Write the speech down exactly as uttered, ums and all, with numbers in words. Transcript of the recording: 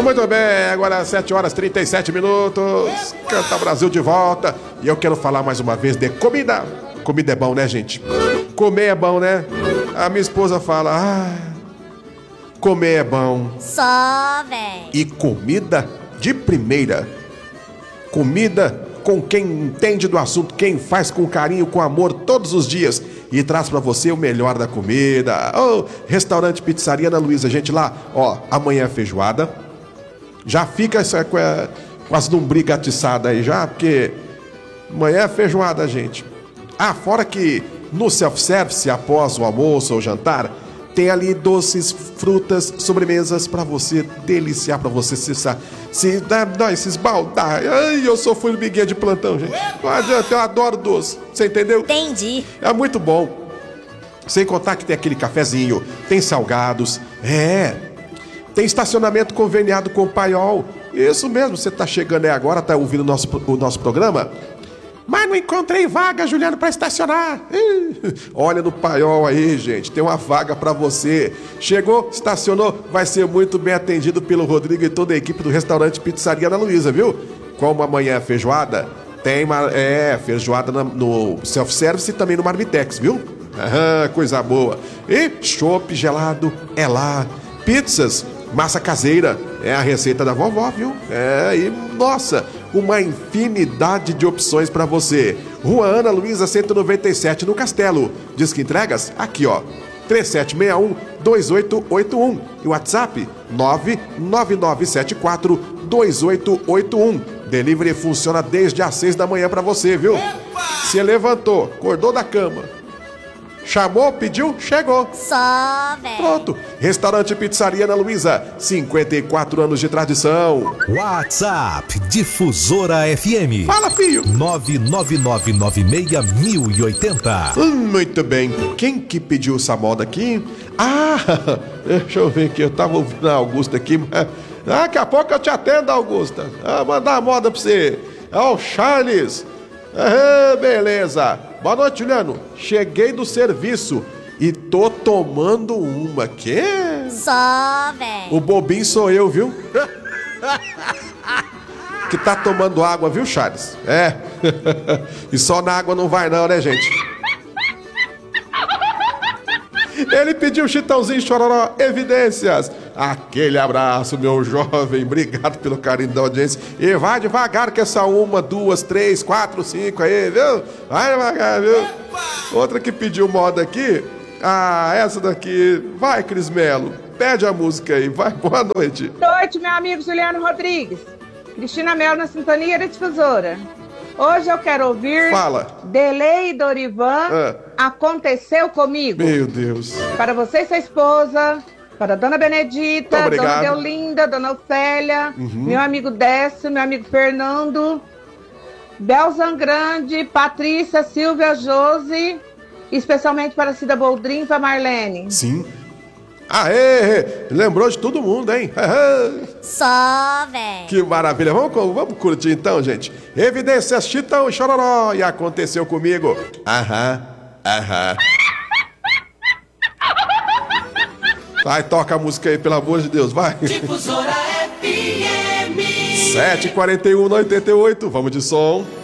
Muito bem, agora sete horas e trinta e sete minutos. Canta Brasil de volta. E eu quero falar mais uma vez de comida. Comida é bom, né, gente? Comer é bom, né? A minha esposa fala, ah, comer é bom. Só, véi. E comida de primeira. Comida com quem entende do assunto, quem faz com carinho, com amor todos os dias e traz pra você o melhor da comida. Oh, restaurante Pizzaria Ana Luísa, gente, lá, ó, amanhã é feijoada. Já fica essa, com, a, com as lombrigas atiçadas aí já, porque amanhã é feijoada, gente. Ah, fora que no self-service, após o almoço ou jantar, tem ali doces, frutas, sobremesas pra você deliciar, pra você se, se dar, dar esses baldar. Ai, eu sou formiguinha de plantão, gente. Não adianta, eu adoro doce. Você entendeu? Entendi. É muito bom. Sem contar que tem aquele cafezinho, tem salgados, é. Tem estacionamento conveniado com o Paiol. Isso mesmo, você tá chegando aí agora, tá ouvindo o nosso, o nosso programa? Mas não encontrei vaga, Juliano, pra estacionar. Olha no Paiol aí, gente, tem uma vaga pra você. Chegou, estacionou, vai ser muito bem atendido pelo Rodrigo e toda a equipe do restaurante Pizzaria Ana Luísa, viu? Como amanhã é feijoada, tem é, feijoada no self-service e também no Marmitex, viu? Ah, coisa boa. E chopp gelado é lá. Pizzas, massa caseira, é a receita da vovó, viu? É, e nossa, uma infinidade de opções pra você. Rua Ana Luísa cento e noventa e sete, no Castelo. Diz que entregas? Aqui, ó. três sete seis um, dois oito oito um. E o WhatsApp? nove nove nove sete quatro, dois oito oito um. Delivery funciona desde as seis da manhã pra você, viu? Se levantou, acordou da cama, chamou, pediu, chegou. Só, velho. Pronto. Restaurante Pizzaria Ana Luísa, cinquenta e quatro anos de tradição. WhatsApp Difusora F M. Fala, filho. nove nove nove nove seis mil e oitenta. Hum, muito bem. Quem que pediu essa moda aqui? Ah, deixa eu ver aqui. Eu tava ouvindo a Augusta aqui. Mas daqui a pouco eu te atendo, Augusta. Ah, mandar a moda pra você. Ó, o Charles. Ah, beleza. Boa noite, Juliano. Cheguei do serviço e tô tomando uma. Quê? Só, velho. O bobinho sou eu, viu? Que tá tomando água, viu, Charles? É. E só na água não vai não, né, gente? Ele pediu Chitãozinho Chororó, Evidências. Aquele abraço, meu jovem. Obrigado pelo carinho da audiência. E vai devagar que essa uma, duas, três, quatro, cinco aí, viu? Vai devagar, viu? Outra que pediu moda aqui. Ah, essa daqui. Vai, Cris Melo. Pede a música aí. Vai, boa noite. Boa noite, meu amigo Juliano Rodrigues. Cristina Melo na Sintonia da Difusora. Hoje eu quero ouvir Fala. Delei e Dorivan, ah. Aconteceu Comigo. Meu Deus. Para você e sua esposa, para a Dona Benedita, Dona Deolinda, Dona Ofélia, uhum. Meu amigo Décio, meu amigo Fernando, Belzan Grande, Patrícia, Silvia, Josi, especialmente para a Cida Boldrin e para a Marlene. Sim. Aê, lembrou de todo mundo, hein? Só, velho. Que maravilha. Vamos, vamos curtir então, gente. Evidências, Chitão e Chororó. E Aconteceu Comigo. Aham, aham. Vai, toca a música aí, pelo amor de Deus, vai. Difusora F M. sete e quarenta e um na oitenta e oito. Vamos de som.